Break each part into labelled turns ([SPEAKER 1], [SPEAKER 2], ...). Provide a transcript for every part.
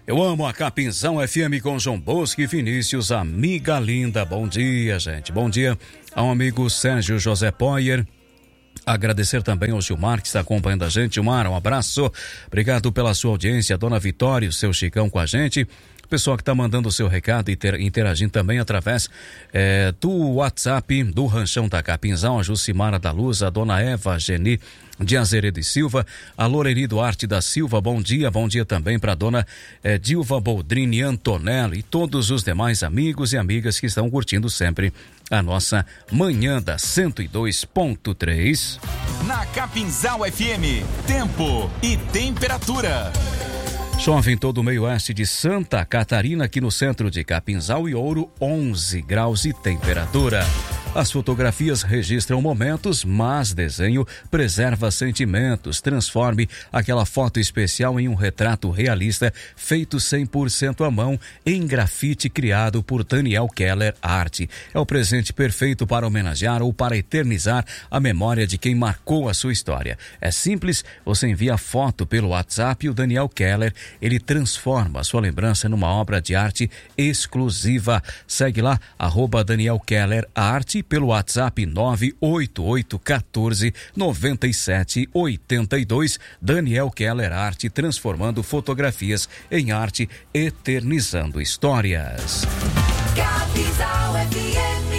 [SPEAKER 1] Eu amo a Capinzão FM com João Bosco e Vinícius, amiga linda. Bom dia, gente. Bom dia ao amigo Sérgio José Poyer. Agradecer também ao Gilmar que está acompanhando a gente. Gilmar, um abraço. Obrigado pela sua audiência. Dona Vitória, o seu Chicão com a gente. Pessoal que está mandando o seu recado e interagindo também através do WhatsApp do Ranchão da Capinzão, a Jucimara da Luz, a Dona Eva Geni de Azeredo e Silva, a Loreri Duarte da Silva, bom dia também para a Dona Dilva Boldrini Antonello e todos os demais amigos e amigas que estão curtindo sempre a nossa manhã da 102.3.
[SPEAKER 2] Na Capinzal FM, tempo e temperatura.
[SPEAKER 1] Chove em todo o meio-oeste de Santa Catarina, aqui no centro de Capinzal e Ouro, 11 graus e temperatura. As fotografias registram momentos, mas desenho preserva sentimentos. Transforme aquela foto especial em um retrato realista feito 100% à mão em grafite criado por Daniel Keller Arte. É o presente perfeito para homenagear ou para eternizar a memória de quem marcou a sua história. É simples, você envia a foto pelo WhatsApp e o Daniel Keller, ele transforma a sua lembrança numa obra de arte exclusiva. Segue lá, @Daniel Keller Arte, pelo WhatsApp 988149782. Daniel Keller Arte, transformando fotografias em arte, eternizando histórias.
[SPEAKER 3] Capinzal FM.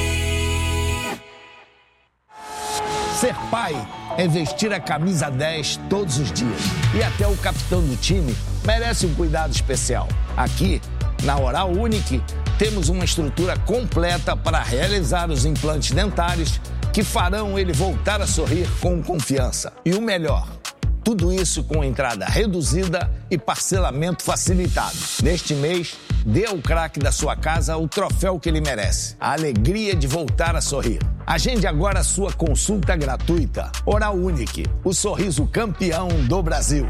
[SPEAKER 4] Ser pai é vestir a camisa 10 todos os dias. E até o capitão do time merece um cuidado especial. Aqui, na Oral Unique, temos uma estrutura completa para realizar os implantes dentários que farão ele voltar a sorrir com confiança. E o melhor, tudo isso com entrada reduzida e parcelamento facilitado. Neste mês, dê ao craque da sua casa o troféu que ele merece. A alegria de voltar a sorrir. Agende agora a sua consulta gratuita. Oral Unique, o sorriso campeão do Brasil.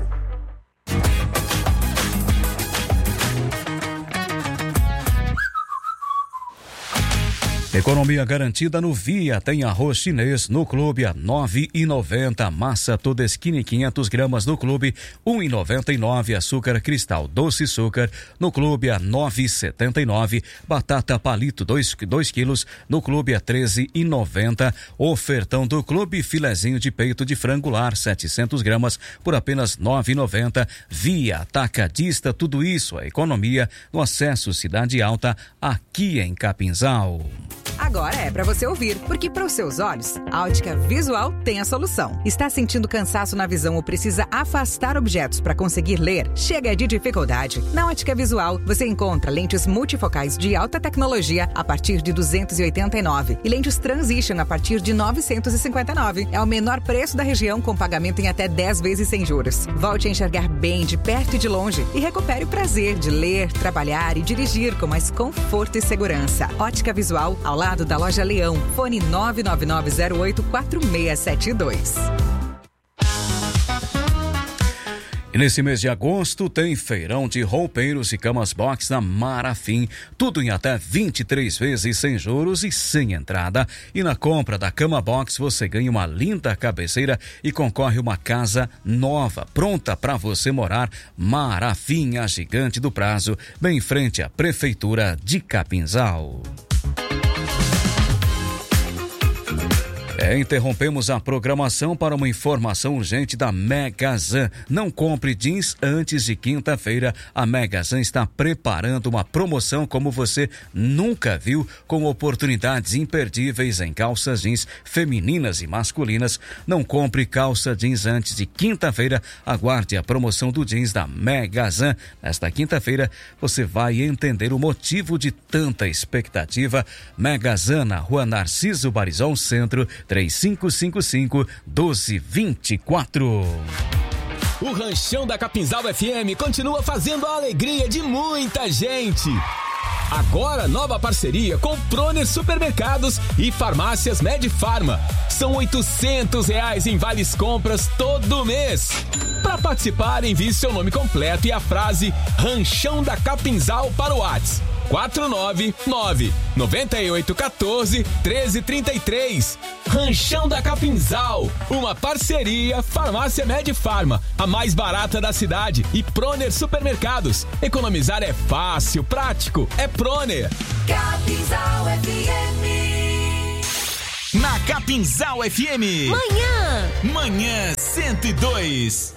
[SPEAKER 1] Economia garantida no Via, tem arroz chinês no Clube a R$ 9,90, massa Todeskine 500 gramas no Clube R$ 1,99, açúcar cristal doce açúcar no Clube a R$ 9,79, batata palito 2 quilos no Clube a R$ 13,90, ofertão do Clube filezinho de peito de frango lar 700 gramas por apenas R$ 9,90, Via atacadista, tudo isso a economia no acesso Cidade Alta aqui em Capinzal.
[SPEAKER 5] Agora é para você ouvir, porque para os seus olhos, a Ótica Visual tem a solução. Está sentindo cansaço na visão ou precisa afastar objetos para conseguir ler? Chega de dificuldade. Na Ótica Visual, você encontra lentes multifocais de alta tecnologia a partir de R$ 289 e lentes Transition a partir de R$ 959. É o menor preço da região, com pagamento em até 10 vezes sem juros. Volte a enxergar bem de perto e de longe e recupere o prazer de ler, trabalhar e dirigir com mais conforto e segurança. Ótica Visual, ao lado da Loja Leão, fone 999084672.
[SPEAKER 1] E nesse mês de agosto tem feirão de roupeiros e camas box na Marafim, tudo em até 23 vezes sem juros e sem entrada. E na compra da cama box você ganha uma linda cabeceira e concorre uma casa nova, pronta para você morar. Marafim, a gigante do prazo, bem em frente à Prefeitura de Capinzal. Interrompemos a programação para uma informação urgente da Megazan. Não compre jeans antes de quinta-feira. A Megazan está preparando uma promoção como você nunca viu, com oportunidades imperdíveis em calças jeans femininas e masculinas. Não compre calça jeans antes de quinta-feira. Aguarde a promoção do jeans da Megazan. Nesta quinta-feira você vai entender o motivo de tanta expectativa. Megazan, na Rua Narciso Barizon, Centro, 3555-1224.
[SPEAKER 6] O Ranchão da Capinzal FM continua fazendo a alegria de muita gente. Agora, nova parceria com Proner Supermercados e Farmácias Medfarma. São R$800 em vales compras todo mês. Para participar, envie seu nome completo e a frase Ranchão da Capinzal para o WhatsApp. 499-9814-1333. Ranchão da Capinzal, uma parceria Farmácia Medifarma, a mais barata da cidade, e Proner Supermercados. Economizar é fácil, prático, é Proner.
[SPEAKER 3] Capinzal FM.
[SPEAKER 2] Na Capinzal FM. Manhã 102.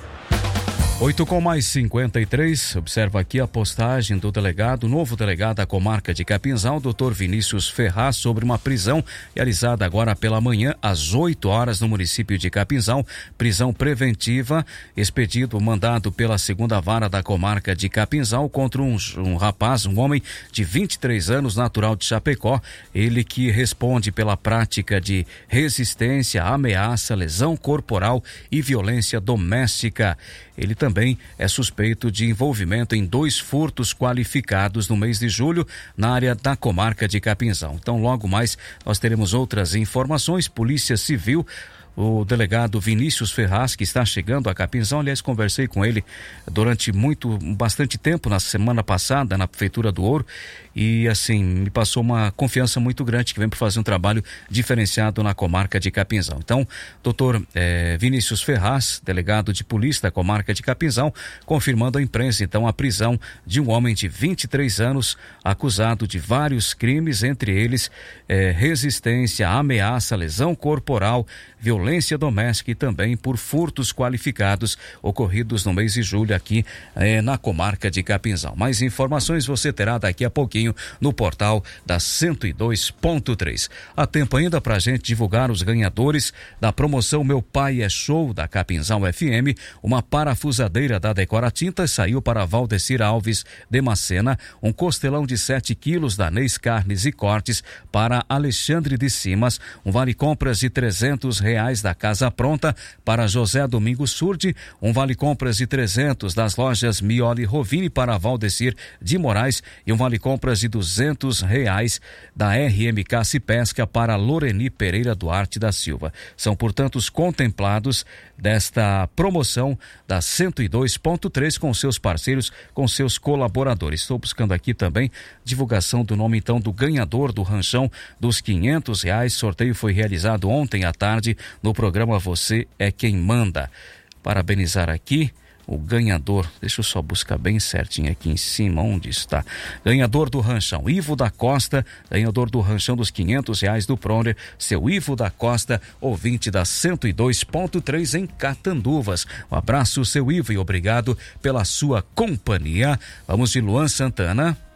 [SPEAKER 1] 8:53, observa aqui a postagem do novo delegado da comarca de Capinzal, Dr. Vinícius Ferraz, sobre uma prisão realizada agora pela manhã, às 8 horas, no município de Capinzal. Prisão preventiva, expedido, mandado pela 2ª Vara da comarca de Capinzal contra um homem de 23 anos, natural de Chapecó. Ele que responde pela prática de resistência, ameaça, lesão corporal e violência doméstica. Ele também é suspeito de envolvimento em 2 furtos qualificados no mês de julho na área da comarca de Capinzal. Então, logo mais, nós teremos outras informações. Polícia Civil, o delegado Vinícius Ferraz, que está chegando a Capinzal. Aliás, conversei com ele durante bastante tempo na semana passada na Prefeitura do Ouro, e assim, me passou uma confiança muito grande que vem para fazer um trabalho diferenciado na comarca de Capinzal. Então, doutor Vinícius Ferraz, delegado de polícia da comarca de Capinzal, confirmando à imprensa então a prisão de um homem de 23 anos, acusado de vários crimes, entre eles resistência, ameaça, lesão corporal, violência doméstica e também por furtos qualificados ocorridos no mês de julho aqui na comarca de Capinzal. Mais informações você terá daqui a pouquinho no portal da 102.3. Há tempo ainda para a gente divulgar os ganhadores da promoção Meu Pai é Show da Capinzal FM. Uma parafusadeira da Decora Tintas saiu para Valdecir Alves de Macena, um costelão de 7 quilos da Neis Carnes e Cortes para Alexandre de Simas, um vale compras de R$300 da Casa Pronta para José Domingos Surdi, um vale compras de 300 das lojas Mioli Rovini para Valdecir de Moraes e um vale compras de R$200 da RMK Cipesca para Loreni Pereira Duarte da Silva. São, portanto, os contemplados desta promoção da 102.3 com seus parceiros, com seus colaboradores. Estou buscando aqui também divulgação do nome então do ganhador do ranchão dos R$500. Sorteio foi realizado ontem à tarde no programa Você é Quem Manda. Parabenizar aqui o ganhador, deixa eu só buscar bem certinho aqui em cima, onde está? Ganhador do ranchão, Ivo da Costa, ganhador do ranchão dos R$500 do Proner, seu Ivo da Costa, ouvinte da 102.3 em Catanduvas. Um abraço, seu Ivo, e obrigado pela sua companhia. Vamos de Luan Santana.